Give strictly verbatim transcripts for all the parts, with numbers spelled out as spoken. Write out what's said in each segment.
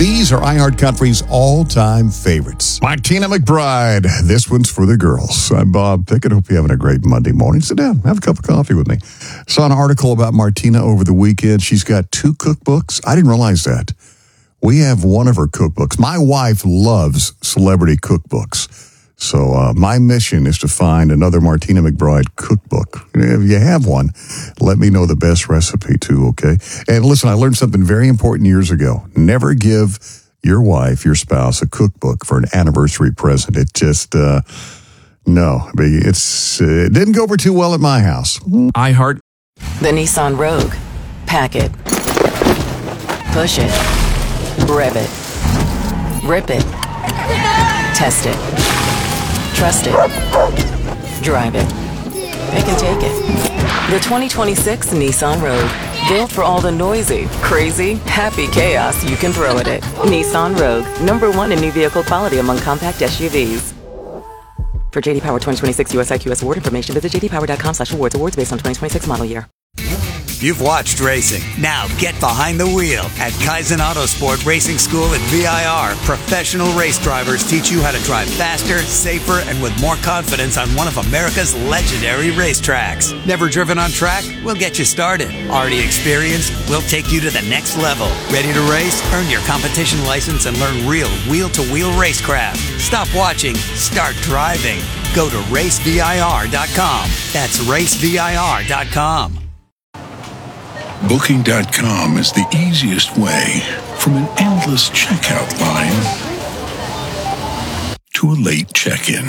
These are iHeartCountry's all-time favorites. Martina McBride. This one's for the girls. I'm Bob Pickett. Hope you're having a great Monday morning. Sit down. Have a cup of coffee with me. Saw an article about Martina over the weekend. She's got two cookbooks. I didn't realize that. We have one of her cookbooks. My wife loves celebrity cookbooks. So uh, my mission is to find another Martina McBride cookbook. If you have one, let me know the best recipe too, okay? And listen, I learned something very important years ago. Never give your wife, your spouse, a cookbook for an anniversary present. It just, uh, no. It's, uh, it didn't go over too well at my house. iHeart. The Nissan Rogue. Pack it. Push it. Rev it. Rip it. Test it. Trust it. Drive it. They can take it. The twenty twenty-six Nissan Rogue. Built for all the noisy, crazy, happy chaos you can throw at it. Nissan Rogue. Number one in new vehicle quality among compact S U Vs. For J D Power twenty twenty-six U S I Q S award information, visit j d power dot com slash awards. Awards based on twenty twenty-six model year. You've watched racing. Now get behind the wheel. At Kaizen Autosport Racing School at V I R, professional race drivers teach you how to drive faster, safer, and with more confidence on one of America's legendary racetracks. Never driven on track? We'll get you started. Already experienced? We'll take you to the next level. Ready to race? Earn your competition license and learn real wheel-to-wheel racecraft. Stop watching. Start driving. Go to race V I R dot com. That's race V I R dot com. Booking dot com is the easiest way from an endless checkout line to a late check-in.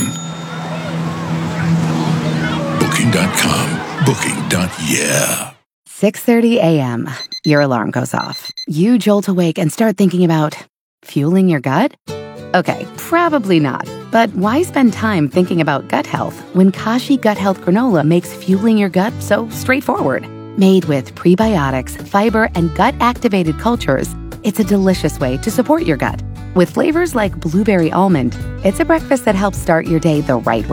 Booking dot com. Booking. Yeah. six thirty a.m. Your alarm goes off. You jolt awake and start thinking about fueling your gut? Okay, probably not. But why spend time thinking about gut health when Kashi Gut Health Granola makes fueling your gut so straightforward? Made with prebiotics, fiber, and gut-activated cultures, it's a delicious way to support your gut. With flavors like blueberry almond, it's a breakfast that helps start your day the right way.